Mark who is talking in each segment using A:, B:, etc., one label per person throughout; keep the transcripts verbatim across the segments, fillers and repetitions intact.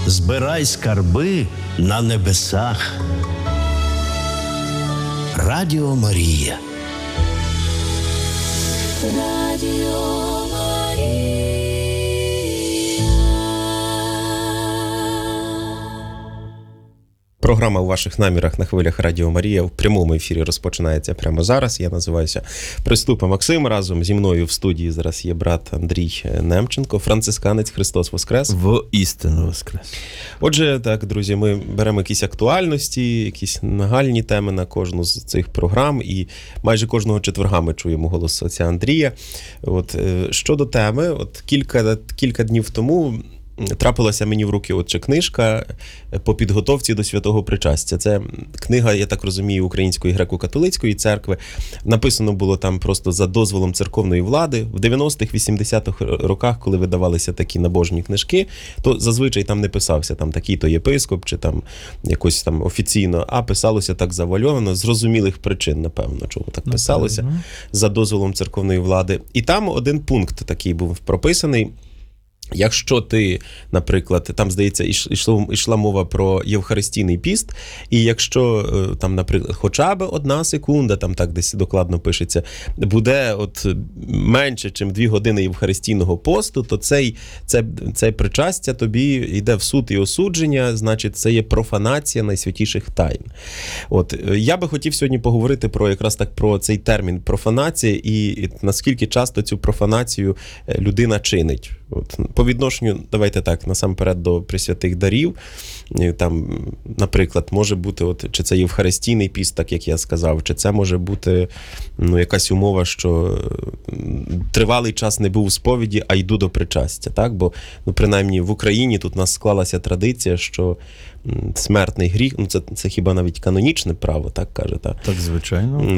A: збирай скарби на небесах. Радіо Марія.
B: Радіо Марія.
C: Програма «У ваших намірах» на хвилях Радіо Марія в прямому ефірі розпочинається прямо зараз. Я називаюся Приступа Максим. Разом зі мною в студії зараз є брат Андрій Немченко, францисканець. Христос Воскрес.
D: Воістину Воскрес.
C: Отже, так, друзі, ми беремо якісь актуальності, якісь нагальні теми на кожну з цих програм, і майже кожного четверга ми чуємо голос отця Андрія. От, щодо теми, от кілька, кілька днів тому трапилася мені в руки отче книжка по підготовці до святого причастя. Це книга, я так розумію, Української греко-католицької церкви. Написано було там просто за дозволом церковної влади. В дев'яностих, вісімдесятих роках, коли видавалися такі набожні книжки, то зазвичай там не писався там такий-то єпископ чи там якось там офіційно, а писалося так завуальовано, з зрозумілих причин, напевно, чому так писалося, напевно, за дозволом церковної влади. І там один пункт такий був прописаний. Якщо ти, наприклад, там, здається, йшла, йшла мова про Євхаристійний піст, і якщо там, наприклад, хоча б одна секунда, там так десь докладно пишеться, буде от менше, ніж дві години Євхаристійного посту, то цей, це, це причастя тобі йде в суд і осудження, значить, це є профанація найсвятіших тайн. От, я би хотів сьогодні поговорити про якраз так про цей термін профанація і, і наскільки часто цю профанацію людина чинить. От, по відношенню, давайте так, насамперед до пресвятих дарів, там, наприклад, може бути, от, чи це Євхаристійний піст, так як я сказав, чи це може бути ну, якась умова, що тривалий час не був у сповіді, а йду до причастя, так? Бо, ну, принаймні, в Україні тут у нас склалася традиція, що смертний гріх, ну це, це хіба навіть канонічне право, так каже, так?
D: Так, звичайно.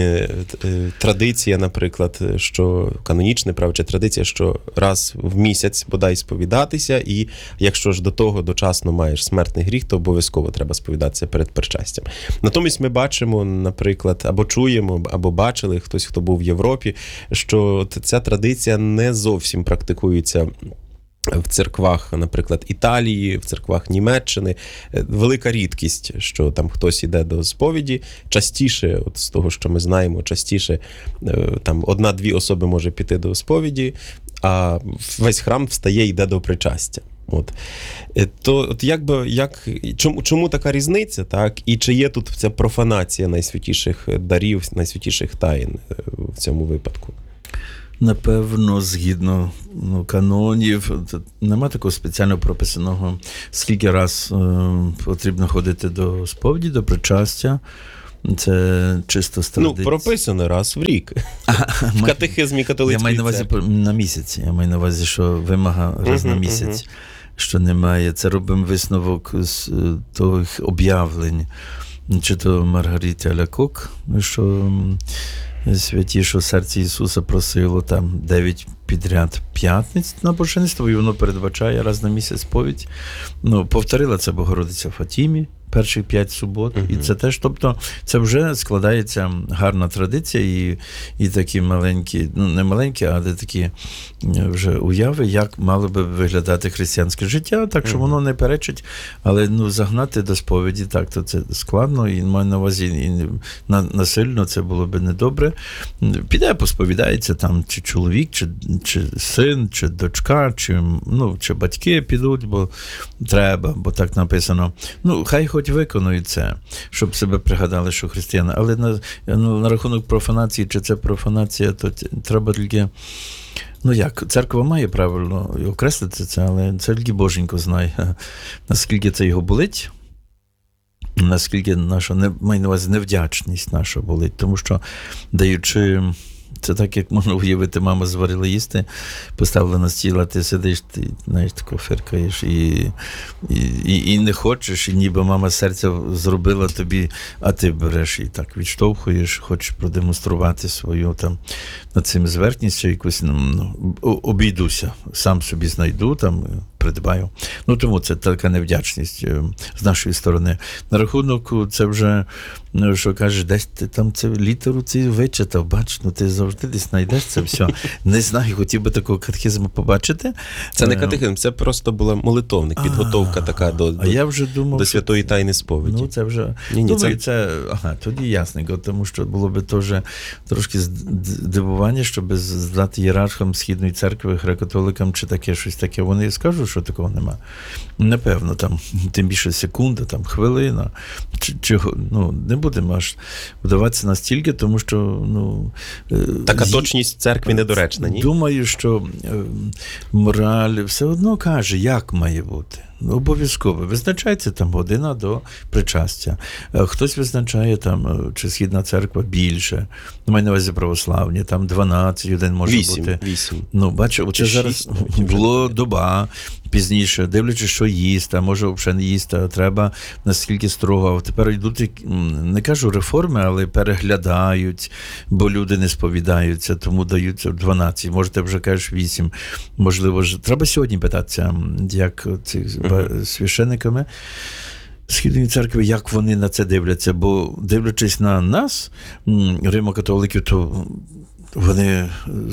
C: Традиція, наприклад, що канонічне право, чи традиція, що раз в місяць бодай сповідатися, і якщо ж до того дочасно маєш смертний гріх, то обов'язково треба сповідатися перед причастям. Натомість ми бачимо, наприклад, або чуємо, або бачили, хтось, хто був в Європі, що ця традиція не зовсім практикується в церквах, наприклад, Італії, в церквах Німеччини. Велика рідкість, що там хтось іде до сповіді. Частіше, от з того, що ми знаємо, частіше там одна-дві особи може піти до сповіді, а весь храм встає і йде до причастя. От. То от як би, як, чому, чому така різниця, так? І чи є тут ця профанація найсвятіших дарів, найсвятіших таїн в цьому випадку?
D: Напевно, згідно ну, канонів, нема такого спеціально прописаного, скільки раз е, потрібно ходити до сповіді, до причастя. Це чисто з традиції.
C: Ну, прописано раз в рік. В катехизмі католицької
D: Я маю на увазі
C: церкви.
D: на місяць. Я маю на увазі, що вимога раз uh-huh, на місяць, uh-huh. що немає. Це робимо висновок з тих об'явлень. Чи то Маргаріті Алякок, що святішого серця Ісуса просило там дев'ять підряд п'ятниць на божество, і воно передбачає раз на місяць сповідь. Ну, повторила це Богородиця Фатімі перших п'ять субот. Uh-huh. І це теж, тобто, це вже складається гарна традиція і, і такі маленькі, ну, не маленькі, але такі вже уяви, як мало би виглядати християнське життя, так що uh-huh. воно не перечить, але, ну, загнати до сповіді, так, то це складно, і маю на увазі, і насильно це було би недобре. Піде, посповідається там, чи чоловік, чи, чи син, чи дочка, чи, ну, чи батьки підуть, бо треба, бо так написано. Ну, хай хоч виконують це, щоб себе пригадали, що християни. Але на, ну, на рахунок профанації, чи це профанація, то треба тільки, ну як, церква має правильно окреслити це, але це тільки Боженько знає, наскільки це його болить, наскільки наша, не, маю на увазі, невдячність наша болить, тому що, даючи, це так, як можна уявити, мама зварила їсти, поставила на стіл, а ти сидиш, ти, знаєш, тако фиркаєш і, і, і, і не хочеш, і ніби мама серця зробила тобі, а ти береш і так відштовхуєш, хочеш продемонструвати свою там над цим зверхність, якусь, ну, обійдуся, сам собі знайду, там, придбаю. Ну, Ну, тому це така невдячність з нашої сторони. На рахунок, це вже, що кажеш, десь ти там це літеру ці вичитав, бач, ну ти завжди десь знайдеш це все. Не знаю, хотів би такого катехизму побачити.
C: Це не катехизм, це просто була молитовник, підготовка
D: а,
C: така до,
D: а я вже думав,
C: до святої тайни сповіді.
D: Ну, це вже,
C: ні, ні,
D: думаю,
C: це...
D: це, ага, тоді ясненько, тому що було би теж трошки здивування, щоб здати ієрархам Східної церкви, греко-католикам, чи таке щось таке. Вони скажуть, що такого нема. Напевно, там, тим більше секунда, там, хвилина, чи, чи, ну, не будемо аж вдаватися настільки, тому що, ну...
C: Така точність церкви недоречна, ні?
D: Думаю, що мораль все одно каже, як має бути. Обов'язково. Визначається там година до причастя. Хтось визначає там, чи Східна церква більше. Маю на увазі православні, там дванадцять годин може
C: вісім,
D: бути.
C: вісім.
D: Ну, бачу, оце зараз було доба пізніше, дивлячись, що їсти, а може взагалі не їсти, а треба наскільки строго. А тепер йдуть, не кажу реформи, але переглядають, бо люди не сповідаються, тому дають дванадцять. Може, ти вже кажеш вісім. Можливо, ж треба сьогодні питатися, як ці uh-huh. священниками Східної церкви, як вони на це дивляться. Бо дивлячись на нас, римо-католиків, то вони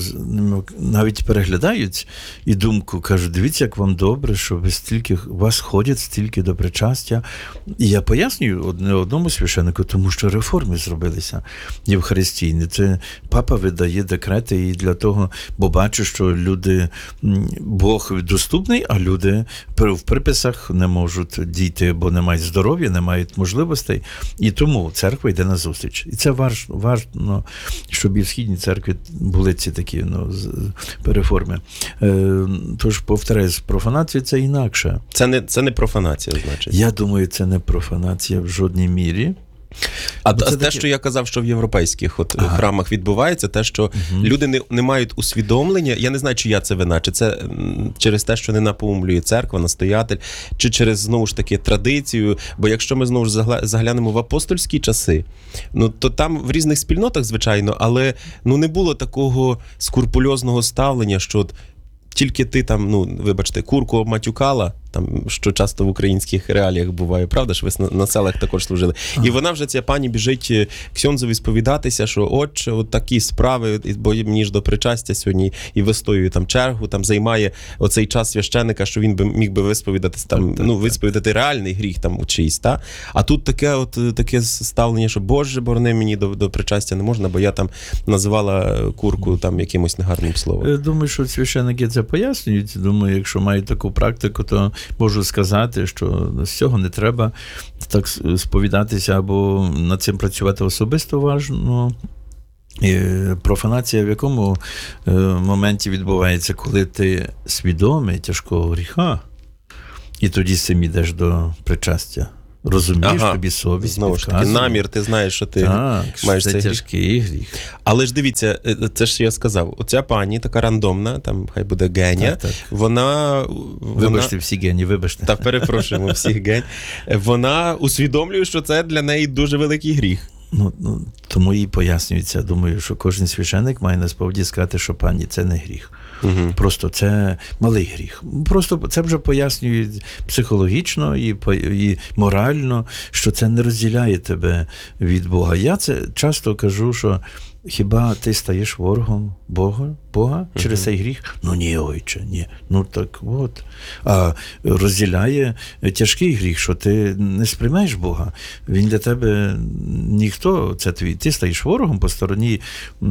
D: навіть переглядають і думку, кажуть, дивіться, як вам добре, що ви стільки, вас ходять стільки до причастя. І я пояснюю одне одному священнику, тому що реформи зробилися євхаристійні. Це папа видає декрети і для того, бо бачу, що люди, Бог доступний, а люди в приписах не можуть дійти, бо не мають здоров'я, не мають можливостей. І тому церква йде на зустріч. І це важливо, щоб і в Східній церкві були ці такі ну, переформи. Е, тож, повторюсь, профанація – це інакше.
C: Це не, це не профанація, значить?
D: Я думаю, це не профанація в жодній мірі.
C: А
D: це
C: те,
D: таке...
C: що я казав, що в європейських от
D: ага.
C: храмах відбувається, те, що угу. люди не, не мають усвідомлення, я не знаю, чия це вина, чи це через те, що не напоумлює церква, настоятель, чи через, знову ж таки, традицію, бо якщо ми, знову ж, заглянемо в апостольські часи, ну, то там в різних спільнотах, звичайно, але ну, не було такого скрупульозного ставлення, що от тільки ти там, ну, вибачте, курку обматюкала, там, що часто в українських реаліях буває, правда, що ви на селах також служили. А. І вона вже, ця пані, біжить ксьондзові сповідатися, що отче, от такі справи, бо мені ж до причастя сьогодні і вистоює там чергу, там займає оцей час священика, що він би міг би висповідатися, там, так, ну, так, висповідати реальний гріх там чийсь, та? А тут таке от таке ставлення, що Боже, борони, мені до, до причастя не можна, бо я там називала курку там якимось негарним словом.
D: Я думаю, що священники це пояснюють. Думаю, якщо мають таку практику, то можу сказати, що з цього не треба так сповідатися або над цим працювати особисто важно. І профанація в якому моменті відбувається, коли ти свідомий тяжкого гріха, і тоді сам йдеш до причастя. Розумієш, ага, тобі совість
C: знову ж таки, намір, ти знаєш, що ти
D: так,
C: маєш
D: це
C: цей
D: тяжкий гріх. гріх.
C: Але ж дивіться, це ж я сказав, оця пані, така рандомна, там хай буде Геня, так, так. вона...
D: Вибачте, вона... всі Гені, вибачте.
C: Так, перепрошуємо всіх Гень. Вона усвідомлює, що це для неї дуже великий гріх.
D: Ну, ну, тому їй пояснюється. Думаю, що кожен священник має насправді сказати, що пані, це не гріх. Угу. Просто це малий гріх. Просто це вже пояснюють психологічно і, і морально, що це не розділяє тебе від Бога. Я це часто кажу, що хіба ти стаєш ворогом Бога, Бога через uh-huh. цей гріх? Ну ні, ойче, ні. Ну так от. А розділяє тяжкий гріх, що ти не сприймаєш Бога. Він для тебе ніхто, це твій. Ти стаєш ворогом по стороні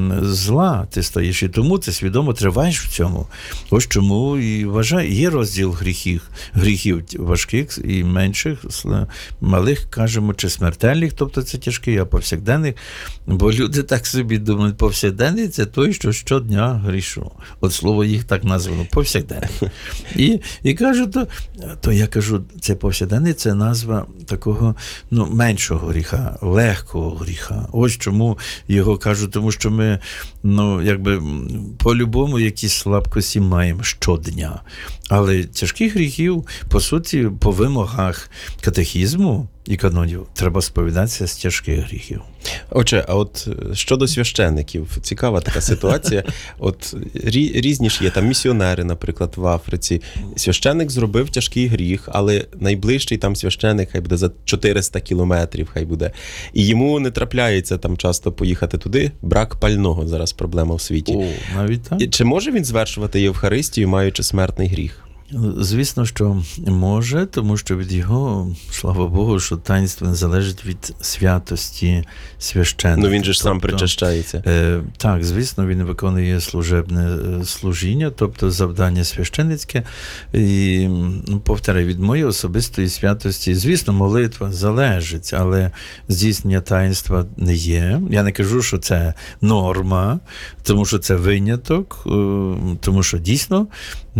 D: зла, ти стаєш, і тому ти свідомо триваєш в цьому. Ось чому і вважаю, є розділ гріхів, гріхів важких і менших, малих, кажемо, чи смертельних, тобто це тяжкий, а повсякденних, бо люди так собі думають, повсякденний – це той, що щодня грішу. От слово їх так названо, повсякденний. І, і кажу, то, то я кажу, це повсякденний – це назва такого, ну, меншого гріха, легкого гріха. Ось чому його кажу, тому що ми, ну, якби, по-любому якісь слабкості маємо щодня. Але тяжких гріхів, по суті, по вимогах катехізму, і канонів, треба сповідатися з тяжких гріхів.
C: Отже, а от щодо священиків, цікава така ситуація. От рі, різні ж є там місіонери, наприклад, в Африці. Священик зробив тяжкий гріх, але найближчий там священик хай буде за чотириста кілометрів, хай буде. І йому не трапляється там часто поїхати туди. Брак пального зараз проблема в світі.
D: О, навіть так?
C: І чи може він звершувати Євхаристію, маючи смертний гріх?
D: Звісно, що може, тому що від його, слава Богу, що таїнство не залежить від святості священника.
C: Ну він же ж сам причащається.
D: Е, так, звісно, він виконує служебне служіння, тобто завдання священницьке. І, ну, повторяю, від моєї особистої святості, звісно, молитва залежить, але здійснення таїнства не є. Я не кажу, що це норма, тому що це виняток, тому що дійсно,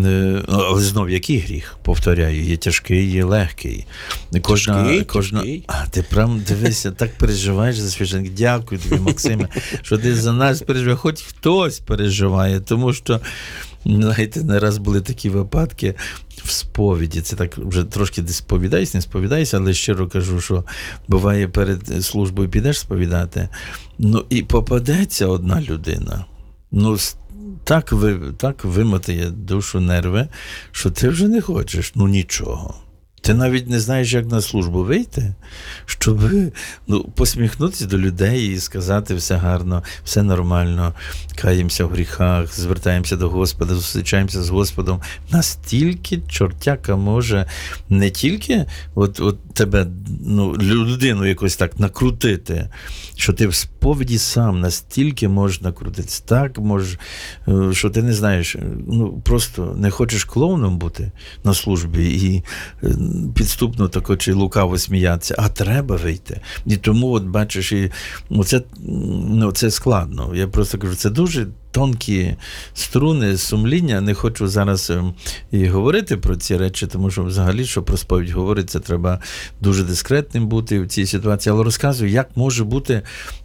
D: але знов, який гріх? Повторяю, є тяжкий, є легкий. Кожна,
C: тяжкий,
D: кожна...
C: тяжкий.
D: А, ти прям дивися, так переживаєш за священника. Дякую тобі, Максиме, що ти за нас переживаєш. Хоч хтось переживає, тому що, знаєте, не раз були такі випадки в сповіді. Це так вже трошки десь сповідаюсь, не сповідаюся, але щиро кажу, що буває перед службою підеш сповідати, ну і попадеться одна людина. Ну, так, ви, так вимотає душу, нерви, що ти вже не хочеш, ну нічого. Ти навіть не знаєш, як на службу вийти, щоб, ну, посміхнутися до людей і сказати все гарно, все нормально, каємося в гріхах, звертаємося до Господа, зустрічаємося з Господом. Настільки чортяка може не тільки от, от тебе, ну, людину якось так накрутити, що ти в сповіді сам настільки можеш накрутитися, так можеш, що ти не знаєш, ну, просто не хочеш клоуном бути на службі і підступно тако чи лукаво сміятися, а треба вийти. І тому, от бачиш, і, ну, це, ну, це складно. Я просто кажу, це дуже тонкі струни сумління. Не хочу зараз і говорити про ці речі, тому що взагалі, що про сповідь говориться, треба дуже дискретним бути в цій ситуації. Але розказую, як може бути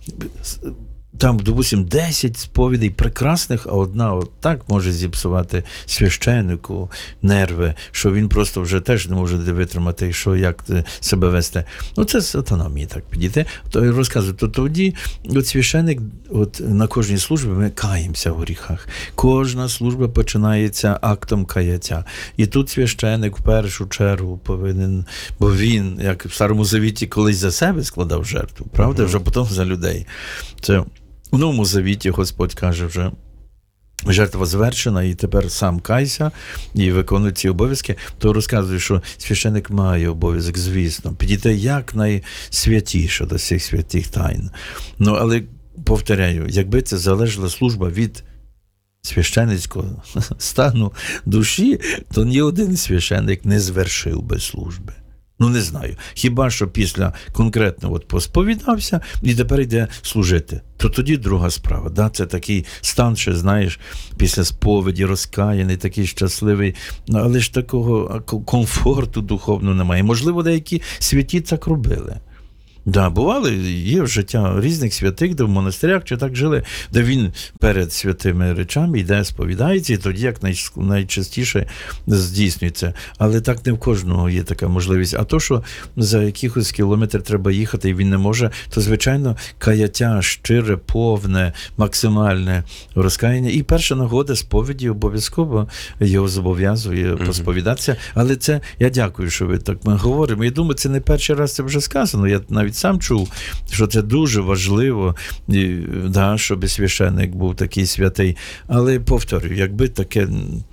D: там, допустим, десять сповідей прекрасних, а одна от так може зіпсувати священнику нерви, що він просто вже теж не може витримати, і що, як себе вести. Ну, це з автономії так підійти. То я розказую, то тоді от священник, от на кожній службі ми каємося в гріхах. Кожна служба починається актом каяття. І тут священник в першу чергу повинен, бо він, як в Старому Завіті, колись за себе складав жертву, правда? Вже потім за людей. Це в Новому Завіті Господь каже вже, жертва звершена, і тепер сам кайся і виконує ці обов'язки, то розказує, що священик має обов'язок, звісно, підійти якнайсвятіше до цих святих тайн. Ну, але, повторяю, якби це залежала служба від священицького стану душі, то ні один священик не звершив би служби. Ну, не знаю. Хіба що після конкретно от посповідався і тепер йде служити. То тоді друга справа. Да? Це такий стан, що, знаєш, після сповіді розкаяний, такий щасливий. Але ж такого комфорту духовного немає. Можливо, деякі святі так робили. Да, бували, є в життя різних святих, де в монастирях чи так жили, де він перед святими речами йде, сповідається, і тоді як най, найчастіше здійснюється. Але так не в кожного є така можливість. А то, що за якихось кілометр треба їхати, і він не може, то, звичайно, каяття щире, повне, максимальне розкаяння. І перша нагода сповіді обов'язково його зобов'язує mm-hmm. посповідатися. Але це, я дякую, що ви так ми говоримо. Я думаю, це не перший раз це вже сказано. Я навіть сам чув, що це дуже важливо, да, щоб священник був такий святий. Але, повторюю, якби таке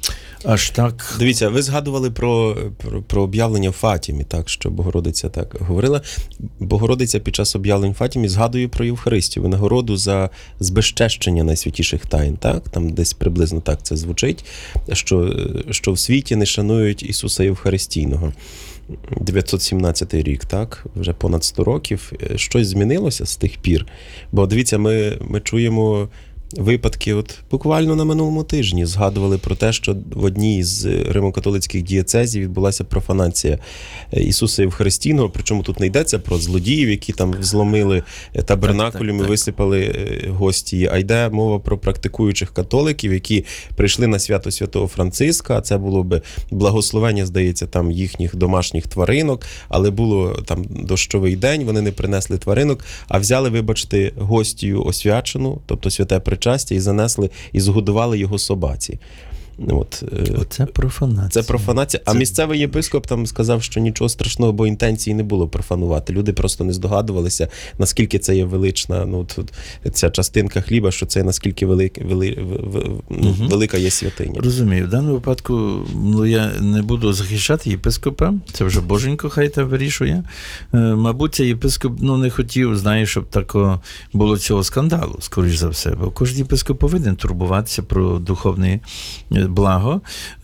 D: аж так...
C: Дивіться, ви згадували про, про, про об'явлення в Фатімі, так, що Богородиця так говорила. Богородиця під час об'явлень в Фатімі згадує про Євхаристію, винагороду за збезчещення найсвятіших тайн, так? Там десь приблизно так це звучить, що, що в світі не шанують Ісуса Євхаристійного. дев'ятсот сімнадцятий рік, так? Вже понад сто років. Щось змінилося з тих пір? Бо, дивіться, ми, ми чуємо випадки, от буквально на минулому тижні згадували про те, що в одній з римо-католицьких дієцезій відбулася профанація Ісуса Євхаристійного, причому тут не йдеться про злодіїв, які там зломили табернакулем і висипали гостії, а йде мова про практикуючих католиків, які прийшли на свято святого Франциска, а це було би благословення, здається, там їхніх домашніх тваринок, але було там дощовий день, вони не принесли тваринок, а взяли, вибачте, гостію освячену, тобто святе причастя, і занесли, і згодували його собаці. От,
D: Оце профанація.
C: Це профанація. А
D: це...
C: місцевий єпископ там сказав, що нічого страшного, бо інтенції не було профанувати. Люди просто не здогадувалися, наскільки це є велична, ну, тут, ця частинка хліба, що це наскільки велик, вели, угу. велика є святиня.
D: Розумію. В даному випадку, ну, я не буду захищати єпископа, це вже Боженько хай там вирішує. Е, мабуть, цей єпископ, ну, не хотів, знаєш, щоб такого було цього скандалу, скоріш за все. Бо кожен єпископ повинен турбуватися про духовний благо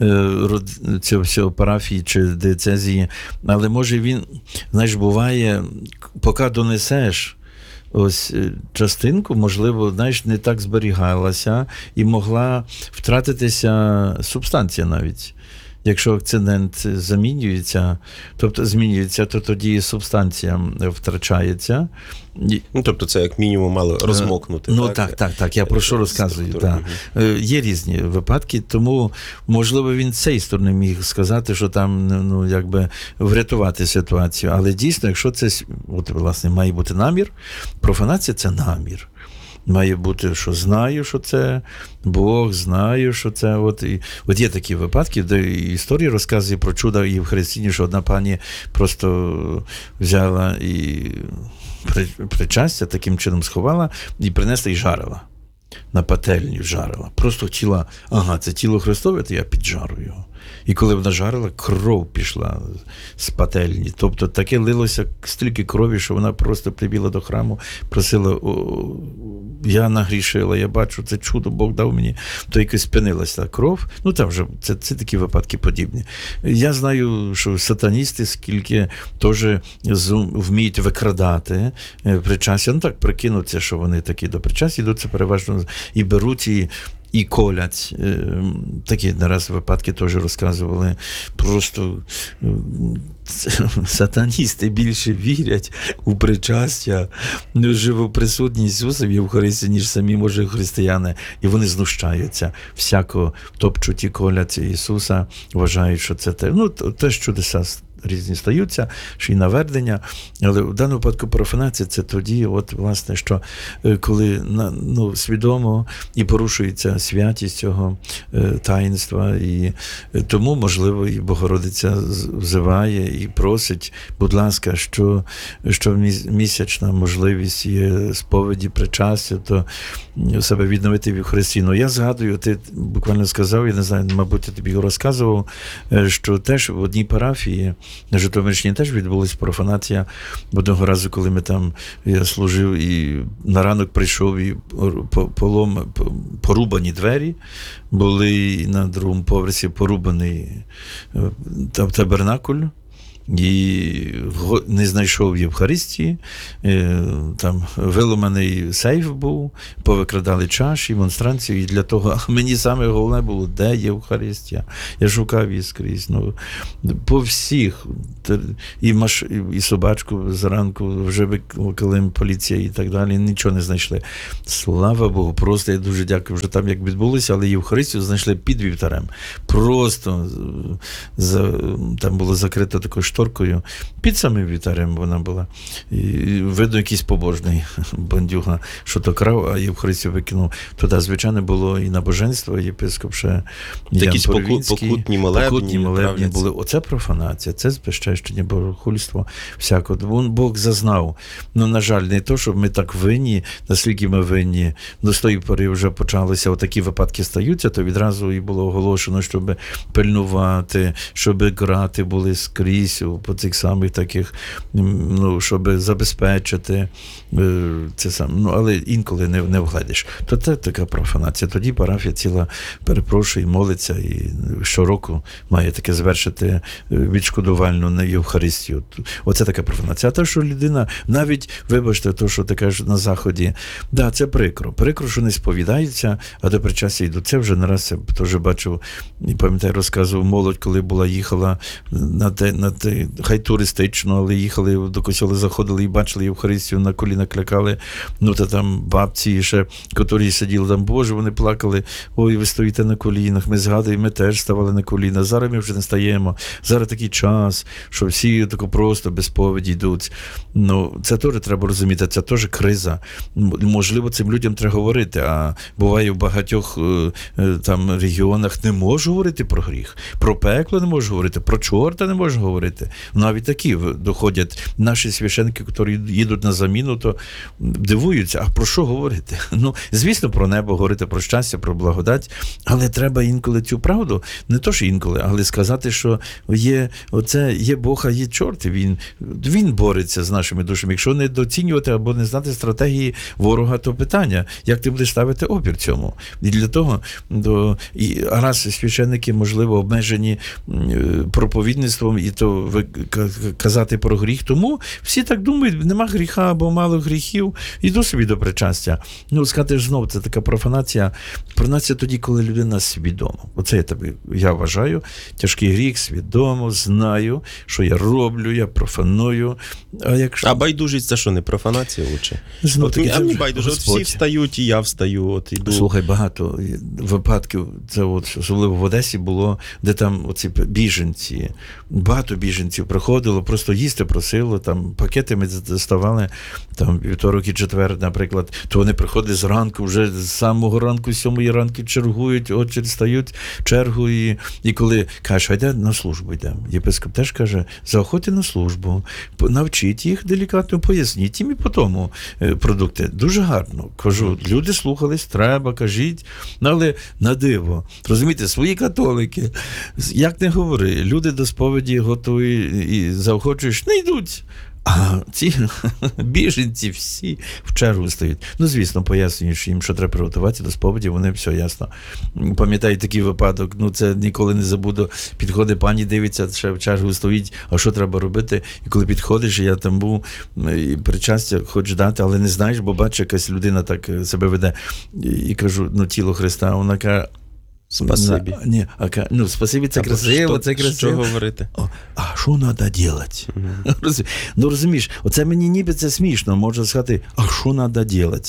D: цього всього парафії чи диецезії, але може він, знаєш, буває, поки донесеш ось частинку, можливо, знаєш, не так зберігалася і могла втратитися субстанція навіть. Якщо акцидент замінюється, тобто змінюється, то тоді субстанція втрачається.
C: Ну, тобто це як мінімум мало розмокнути.
D: Ну,
C: так,
D: так, так, так. Я про що розказую. Так. Є різні випадки, тому, можливо, він з цієї сторони міг сказати, що там, ну, якби врятувати ситуацію. Але дійсно, якщо це, от, власне, має бути намір, профанація – це намір. Має бути, що знаю, що це Бог, знаю, що це. От, і, от є такі випадки, де історії розказує про чудо Євхаристійні, що одна пані просто взяла і причастя таким чином сховала і принесла і жарила. На пательні жарила. Просто хотіла, ага, це тіло Христове, то я піджарю його. І коли вона жарила, кров пішла з пательні. Тобто таке лилося стільки крові, що вона просто прибіла до храму, просила, о, я нагрішила, я бачу, це чудо, Бог дав мені. То якось спинилася кров. Ну, там вже, це, це такі випадки подібні. Я знаю, що сатаністи, скільки теж вміють викрадати причастя. Ну, так, прикинуться, що вони такі до причастя йдуть, це переважно і беруть, і і колять. Такі нараз випадки теж розказували. Просто сатаністи більше вірять у причастя, у живу присутність Ісуса в Євхаристії, ніж самі, може, християни. І вони знущаються. Всяко топчуть і колять Ісуса, вважають, що це те. Ну, теж чудеса різні стаються, що і навернення, але в даному випадку профанація – це тоді, от, власне, що коли, ну, свідомо і порушується святість цього таїнства, і тому, можливо, і Богородиця взиває і просить, будь ласка, що, що місячна можливість є сповіді, причастя, то себе відновити в Євхаристії. Ну, я згадую, ти буквально сказав, я не знаю, мабуть, я тобі його розказував, що теж в одній парафії на Житомирщині теж відбулася профанація. Одного разу, коли ми там, я служив, і на ранок прийшов, і полом, порубані двері були, і на другому поверсі порубаний там табернакуль, і не знайшов Євхаристії, там виламаний сейф був, повикрадали чаші, монстранцію, і для того, а мені саме головне було, де Євхаристія. Я шукав її скрізь. Ну, по всіх, і, маш... і собачку зранку вже викликали поліція і так далі, нічого не знайшли. Слава Богу, просто я дуже дякую, що там як відбулося, але Євхаристію знайшли під вівтарем. Просто за... там було закрито такою шторкою, під самим вівтарем вона була. І, видно, якийсь побожний бандюга, що то крав, а Євхаристію викинув. Туди, звичайно, було і набоженство, єпископ ще Ян Порвінський.
C: Покутні молебні.
D: Покутні молебні були. Оце профанація, це збезчещення, богохульство, всяко. Бог зазнав. Ну, на жаль, не то, щоб ми так винні, наскільки ми винні. До з тої пори вже почалися, отакі випадки стаються, то відразу і було оголошено, щоб пильнувати, щоб грати були скрізь, по цих самих таких, ну, щоб забезпечити це саме, ну, але інколи не, не вгледиш. То це така профанація. Тоді парафія ціла перепрошує, молиться, і щороку має таке звершити відшкодувальну Євхаристію. Оце така профанація. А те, що людина, навіть, вибачте, то, що ти кажеш на Заході, да, це прикро. Прикро, що не сповідаються, а до причастя йдуть. Це вже не раз я теж бачив, і пам'ятаю, розказував молодь, коли була, їхала на те, на те, хай туристично, але їхали до костьола, заходили і бачили Євхаристію, на коліна клякали, ну, та там бабці ще, котрі сиділи там, Боже, вони плакали, ой, ви стоїте на колінах, ми згадуємо, ми теж ставали на коліна, зараз ми вже не стаємо, зараз такий час, що всі тако просто без сповіді йдуть. Ну, це теж треба розуміти, це теж криза. Можливо, цим людям треба говорити, а буває в багатьох там регіонах не можу говорити про гріх, про пекло не можу говорити, про чорта не можу говорити. Навіть такі доходять наші священники, які їдуть на заміну, то дивуються, а про що говорити? Ну, звісно, про небо говорити, про щастя, про благодать, але треба інколи цю правду, не то, що інколи, але сказати, що є, оце, є Бог, а є чорт, він, він бореться з нашими душами. Якщо не доцінювати або не знати стратегії ворога, то питання, як ти будеш ставити опір цьому? І для того, до, і, а раз священники, можливо, обмежені проповідництвом, і то казати про гріх, тому всі так думають, нема гріха або мало гріхів, іду собі до причастя. Ну, сказати ж знову, це така профанація. Профанація тоді, коли людина свідома. Оце я тобі, я вважаю, тяжкий гріх, свідомо, знаю, що я роблю, я профаную. А якщо...
C: А байдужість, це що, не профанація лучше?
D: Знов таки,
C: а мені байдуже, от всі встають, і я встаю, от іду.
D: Слухай, багато випадків, це от, особливо в Одесі було, де там оці біженці, багато біженців приходило, просто їсти просило, там пакетами доставали, там вівторок і четвер, наприклад, то вони приходили зранку, вже з самого ранку, з сьомої ранку чергують, очі стають чергу, і, і коли кажуть, а йде на службу йдемо. Єпископ теж каже, заохоти на службу, навчіть їх делікатно, поясніть їм і по тому продукти. Дуже гарно. Кажу, люди слухались, треба, кажіть, але на диво. Розумієте, свої католики, як не говори, люди до сповіді готові і заохочуєш, не йдуть. А ці біженці всі в чергу стоять. Ну, звісно, пояснюєш їм, що треба приготуватися до сповіді, вони все ясно. Пам'ятаю такий випадок, ну це ніколи не забуду. Підходить пані, дивиться, ще в чергу стоїть, а що треба робити? І коли підходиш, я там був, і причастя хочеш дати, але не знаєш, бо бачиш, якась людина так себе веде. І кажу, ну тіло Христа, вона каже,
C: спасибі.
D: На, ні, а, ну, спасибі, це красиво,
C: що,
D: це красиво.
C: Що говорити?
D: О, а що треба робити? Mm-hmm. Ну, розумієш, оце мені ніби це смішно, можна сказати, а що треба робити?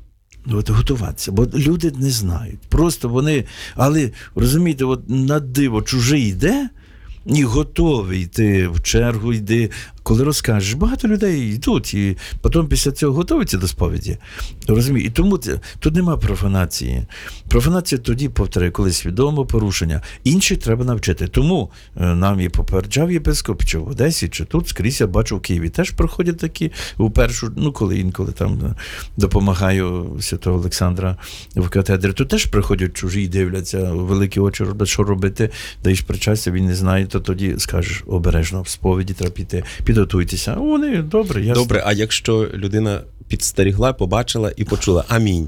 D: От готуватися, бо люди не знають. Просто вони, але, розумієте, от на диво чужий йде, і готовий йти в чергу, йди. Коли розкажеш, багато людей йдуть, і потім після цього готуються до сповіді. Розумієш? І тому це, тут нема профанації. Профанація тоді, повторяю, коли свідомо порушення. Інших треба навчити. Тому нам і попереджав єпископ, чи в Одесі, чи тут, скрізь я бачу в Києві. Теж проходять такі, у першу, ну коли інколи там допомагаю святого Олександра в катедрі, то теж приходять чужі і дивляться, великі очі роблять, що робити, даєш причастя, він не знає, то тоді скажеш, обережно, в сповіді треба піти. Підготуйтеся. Вони, добре, ясно.
C: Добре, а якщо людина підстерігла, побачила і почула «Амінь»,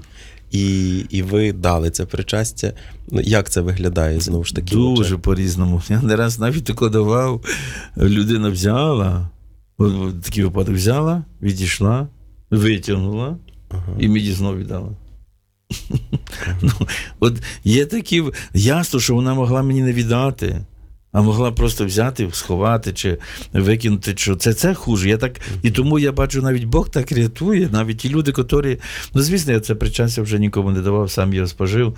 C: і, і ви дали це причастя, ну, як це виглядає, знову ж таки?
D: Дуже по-різному. Я не раз навіть тако давав, людина взяла, такий випадок взяла, відійшла, витягнула, ага. І мені знову віддала. Ну, от є такі, ясно, що вона могла мені не віддати, а могла просто взяти, сховати, чи викинути, що це, це хуже. Я так, і тому я бачу, навіть Бог так рятує, навіть ті люди, котрі, ну, звісно, я це причастя вже нікому не давав, сам його спожив,